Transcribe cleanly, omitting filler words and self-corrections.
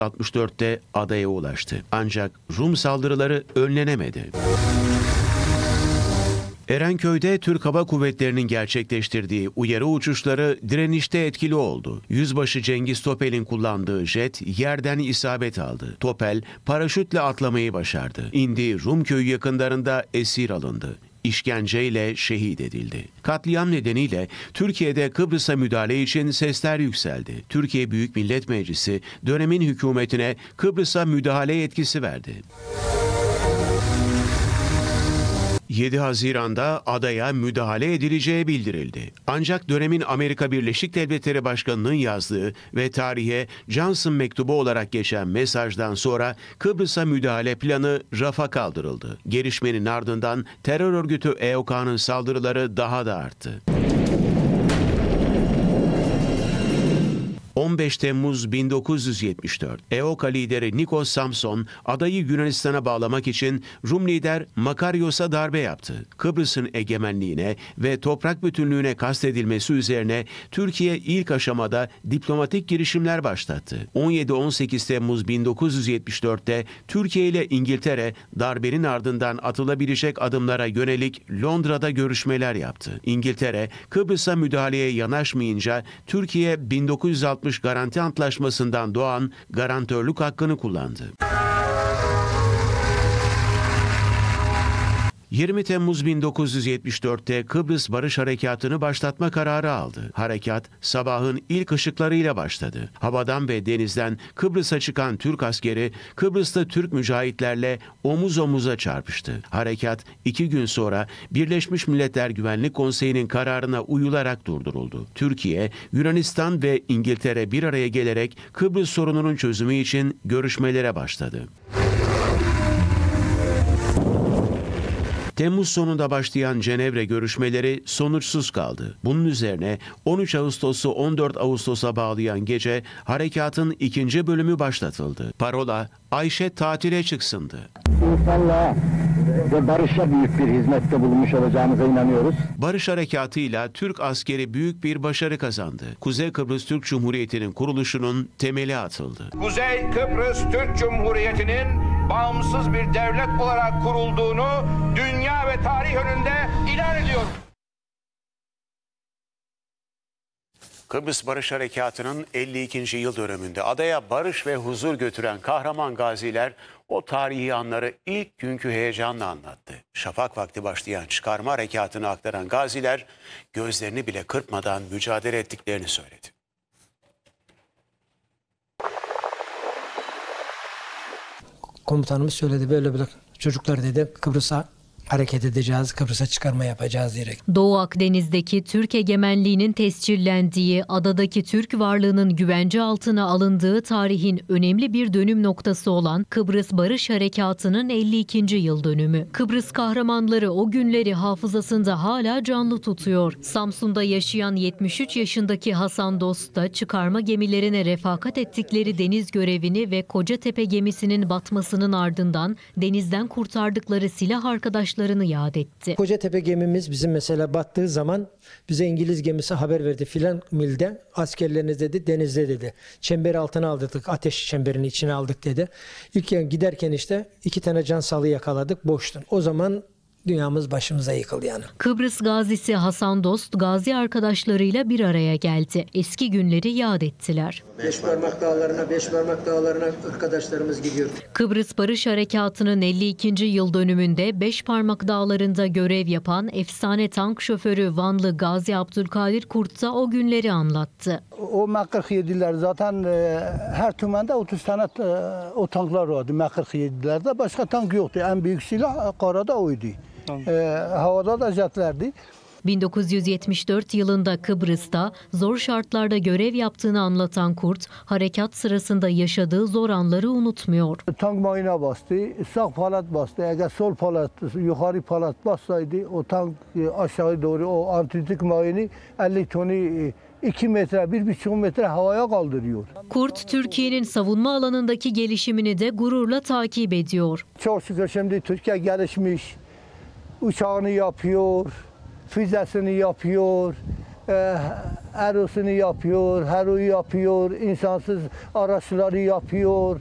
1964'te adaya ulaştı. Ancak Rum saldırıları önlenemedi. Erenköy'de Türk Hava Kuvvetleri'nin gerçekleştirdiği uyarı uçuşları direnişte etkili oldu. Yüzbaşı Cengiz Topel'in kullandığı jet yerden isabet aldı. Topel paraşütle atlamayı başardı. İndi Rum köyü yakınlarında esir alındı. İşkenceyle şehit edildi. Katliam nedeniyle Türkiye'de Kıbrıs'a müdahale için sesler yükseldi. Türkiye Büyük Millet Meclisi dönemin hükümetine Kıbrıs'a müdahale yetkisi verdi. 7 Haziran'da adaya müdahale edileceği bildirildi. Ancak dönemin Amerika Birleşik Devletleri Başkanı'nın yazdığı ve tarihe Johnson mektubu olarak geçen mesajdan sonra Kıbrıs'a müdahale planı rafa kaldırıldı. Gelişmenin ardından terör örgütü EOK'nın saldırıları daha da arttı. 15 Temmuz 1974, EOKA lideri Nikos Samson adayı Yunanistan'a bağlamak için Rum lider Makarios'a darbe yaptı. Kıbrıs'ın egemenliğine ve toprak bütünlüğüne kastedilmesi üzerine Türkiye ilk aşamada diplomatik girişimler başlattı. 17-18 Temmuz 1974'te Türkiye ile İngiltere darbenin ardından atılabilecek adımlara yönelik Londra'da görüşmeler yaptı. İngiltere, Kıbrıs'a müdahaleye yanaşmayınca Türkiye 1960 Garanti Antlaşması'ndan doğan garantörlük hakkını kullandı. 20 Temmuz 1974'te Kıbrıs Barış Harekatı'nı başlatma kararı aldı. Harekat sabahın ilk ışıklarıyla başladı. Havadan ve denizden Kıbrıs'a çıkan Türk askeri Kıbrıs'ta Türk mücahitlerle omuz omuza çarpıştı. Harekat 2 gün sonra Birleşmiş Milletler Güvenlik Konseyi'nin kararına uyularak durduruldu. Türkiye, Yunanistan ve İngiltere bir araya gelerek Kıbrıs sorununun çözümü için görüşmelere başladı. Temmuz sonunda başlayan Cenevre görüşmeleri sonuçsuz kaldı. Bunun üzerine 13 Ağustos'u 14 Ağustos'a bağlayan gece harekatın 2. bölümü başlatıldı. Parola Ayşe tatile çıksındı. İnsanlığa ve barışa büyük bir hizmette bulunmuş olacağımıza inanıyoruz. Barış harekatıyla Türk askeri büyük bir başarı kazandı. Kuzey Kıbrıs Türk Cumhuriyeti'nin kuruluşunun temeli atıldı. Kuzey Kıbrıs Türk Cumhuriyeti'nin bağımsız bir devlet olarak kurulduğunu dünya ve tarih önünde ilan ediyorum. Kıbrıs Barış Harekatı'nın 52. yıl dönümünde adaya barış ve huzur götüren kahraman gaziler o tarihi anları ilk günkü heyecanla anlattı. Şafak vakti başlayan çıkarma harekatını aktaran gaziler gözlerini bile kırpmadan mücadele ettiklerini söyledi. Komutanımız söyledi, böyle çocuklar dedi Kıbrıs'a hareket edeceğiz, Kıbrıs'a çıkarma yapacağız diyerek. Doğu Akdeniz'deki Türk egemenliğinin tescillendiği, adadaki Türk varlığının güvence altına alındığı tarihin önemli bir dönüm noktası olan Kıbrıs Barış Harekatı'nın 52. yıl dönümü. Kıbrıs kahramanları o günleri hafızasında hala canlı tutuyor. Samsun'da yaşayan 73 yaşındaki Hasan Dost da çıkarma gemilerine refakat ettikleri deniz görevini ve Kocatepe gemisinin batmasının ardından denizden kurtardıkları silah arkadaşlarını yad etti. Kocatepe gemimiz bizim mesela battığı zaman bize İngiliz gemisi haber verdi. Filan milde askerleriniz dedi denizde dedi. Çemberi altına aldırdık, ateş çemberinin içine aldık dedi. İlk giderken işte 2 tane can sağlığı yakaladık, boştun. O zaman dünyamız başımıza yıkıldı yani. Kıbrıs gazisi Hasan Dost gazi arkadaşlarıyla bir araya geldi. Eski günleri yad ettiler. Beşparmak dağlarına arkadaşlarımız gidiyor. Kıbrıs Barış Harekatı'nın 52. yıl dönümünde Beşparmak Dağları'nda görev yapan efsane tank şoförü Vanlı Gazi Abdülkadir Kurt da o günleri anlattı. O M47'ler zaten her tümende 30 tane o tanklar vardı M47'lerde. Başka tank yoktu. En büyük silah karada oydu. Havada da jetlerdi. 1974 yılında Kıbrıs'ta zor şartlarda görev yaptığını anlatan Kurt, harekat sırasında yaşadığı zor anları unutmuyor. Tank mayına bastı, sağ palat bastı. Eğer sol palat, yukarı palat bassaydı o tank aşağı doğru o antitik mayını 50 tonu 2 metre, 1,5 metre havaya kaldırıyor. Kurt, Türkiye'nin savunma alanındaki gelişimini de gururla takip ediyor. Çok şükür şimdi Türkiye gelişmiş, uçağını yapıyor, füzesini yapıyor, Erosunu yapıyor, Hero'yu yapıyor, insansız araçları yapıyor.